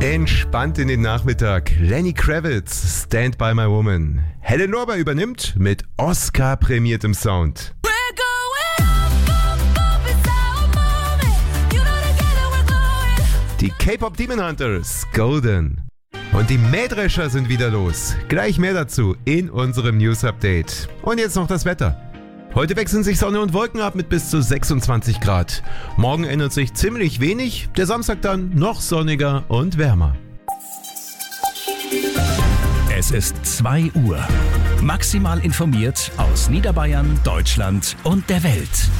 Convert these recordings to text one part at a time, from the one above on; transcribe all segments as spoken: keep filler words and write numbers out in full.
Entspannt in den Nachmittag. Lenny Kravitz, Stand By My Woman. Helen Lorber übernimmt mit Oscar-prämiertem Sound. Die K-Pop Demon Hunters, Golden. Und die Mähdrescher sind wieder los. Gleich mehr dazu in unserem News Update. Und jetzt noch das Wetter. Heute wechseln sich Sonne und Wolken ab mit bis zu sechsundzwanzig Grad. Morgen ändert sich ziemlich wenig, der Samstag dann noch sonniger und wärmer. Es ist zwei Uhr. Maximal informiert aus Niederbayern, Deutschland und der Welt.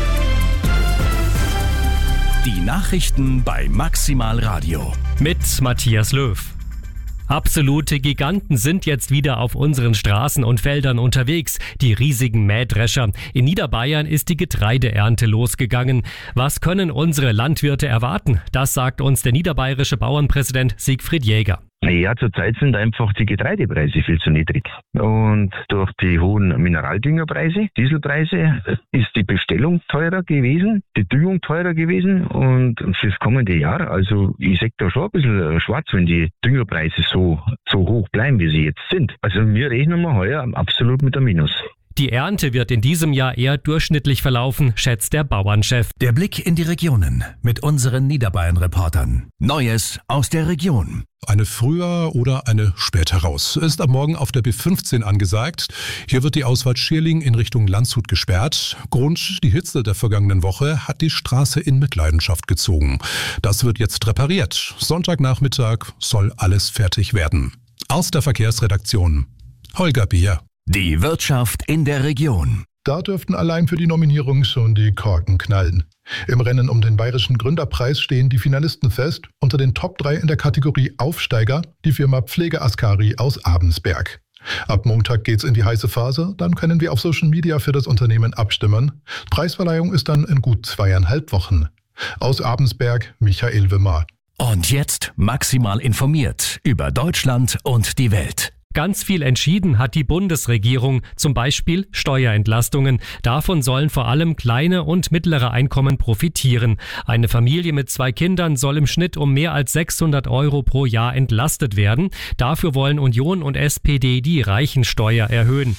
Die Nachrichten bei Maximal Radio. Mit Matthias Löw. Absolute Giganten sind jetzt wieder auf unseren Straßen und Feldern unterwegs, die riesigen Mähdrescher. In Niederbayern ist die Getreideernte losgegangen. Was können unsere Landwirte erwarten? Das sagt uns der niederbayerische Bauernpräsident Siegfried Jäger. Ja, zurzeit sind einfach die Getreidepreise viel zu niedrig. Und durch die hohen Mineraldüngerpreise, Dieselpreise, ist die Bestellung teurer gewesen, die Düngung teurer gewesen. Und fürs kommende Jahr, also ich sehe da schon ein bisschen schwarz, wenn die Düngerpreise so, so hoch bleiben, wie sie jetzt sind. Also wir rechnen wir heuer absolut mit einem Minus. Die Ernte wird in diesem Jahr eher durchschnittlich verlaufen, schätzt der Bauernchef. Der Blick in die Regionen mit unseren Niederbayern-Reportern. Neues aus der Region. Eine früher oder eine später raus. Ist am Morgen auf der B fünfzehn angesagt. Hier wird die Ausfahrt Schierling in Richtung Landshut gesperrt. Grund, die Hitze der vergangenen Woche hat die Straße in Mitleidenschaft gezogen. Das wird jetzt repariert. Sonntagnachmittag soll alles fertig werden. Aus der Verkehrsredaktion, Holger Bier. Die Wirtschaft in der Region. Da dürften allein für die Nominierung schon die Korken knallen. Im Rennen um den Bayerischen Gründerpreis stehen die Finalisten fest. Unter den Top drei in der Kategorie Aufsteiger die Firma Pflege Askari aus Abensberg. Ab Montag geht's in die heiße Phase, dann können wir auf Social Media für das Unternehmen abstimmen. Preisverleihung ist dann in gut zweieinhalb Wochen. Aus Abensberg, Michael Wimmer. Und jetzt maximal informiert über Deutschland und die Welt. Ganz viel entschieden hat die Bundesregierung, zum Beispiel Steuerentlastungen. Davon sollen vor allem kleine und mittlere Einkommen profitieren. Eine Familie mit zwei Kindern soll im Schnitt um mehr als sechshundert Euro pro Jahr entlastet werden. Dafür wollen Union und S P D die Reichensteuer erhöhen.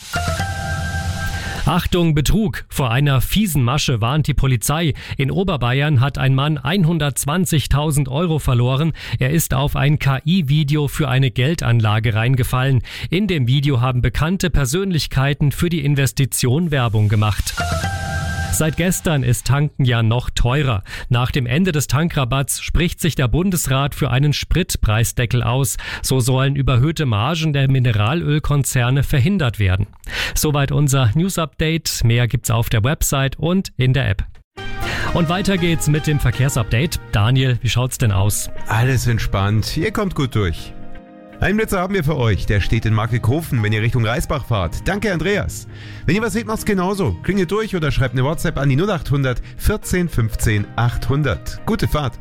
Achtung, Betrug! Vor einer fiesen Masche warnt die Polizei. In Oberbayern hat ein Mann hundertzwanzigtausend Euro verloren. Er ist auf ein K I-Video für eine Geldanlage reingefallen. In dem Video haben bekannte Persönlichkeiten für die Investition Werbung gemacht. Seit gestern ist Tanken ja noch teurer. Nach dem Ende des Tankrabatts spricht sich der Bundesrat für einen Spritpreisdeckel aus. So sollen überhöhte Margen der Mineralölkonzerne verhindert werden. Soweit unser News-Update. Mehr gibt's auf der Website und in der App. Und weiter geht's mit dem Verkehrsupdate. Daniel, wie schaut's denn aus? Alles entspannt, ihr kommt gut durch. Einen Blitzer haben wir für euch, der steht in Markighofen, wenn ihr Richtung Reisbach fahrt. Danke, Andreas. Wenn ihr was seht, macht's genauso. Klingelt durch oder schreibt eine WhatsApp an die null acht hundert vierzehn fünfzehn achthundert. Gute Fahrt.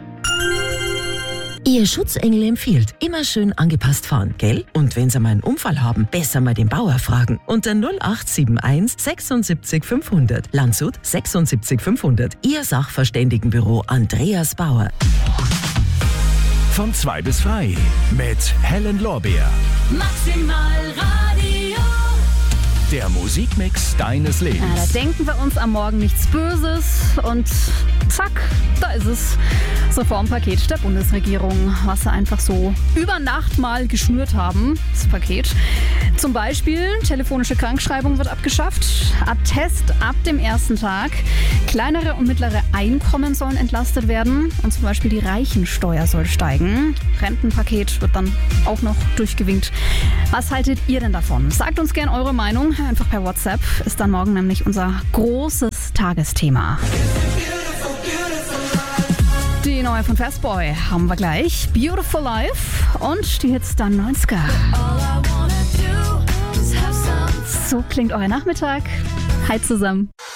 Ihr Schutzengel empfiehlt, immer schön angepasst fahren, gell? Und wenn Sie mal einen Unfall haben, besser mal den Bauer fragen. Unter null acht sieben eins sechsundsiebzig fünfhundert. Landshut sechsundsiebzig fünfhundert. Ihr Sachverständigenbüro Andreas Bauer. Von zwei bis frei mit Helen Lorbeer. Maximal Radio. Der Musikmix deines Lebens. Ja, da denken wir uns am Morgen nichts Böses und zack, da ist es. Das Reformpaket der Bundesregierung, was sie einfach so über Nacht mal geschnürt haben, das Paket. Zum Beispiel telefonische Krankschreibung wird abgeschafft, Attest ab dem ersten Tag, kleinere und mittlere Einkommen sollen entlastet werden und zum Beispiel die Reichensteuer soll steigen. Rentenpaket wird dann auch noch durchgewinkt. Was haltet ihr denn davon? Sagt uns gerne eure Meinung. Einfach per WhatsApp, ist dann morgen nämlich unser großes Tagesthema. Die neue von Fastboy haben wir gleich. Beautiful Life und die Hits der neunziger. So klingt euer Nachmittag. Hi zusammen.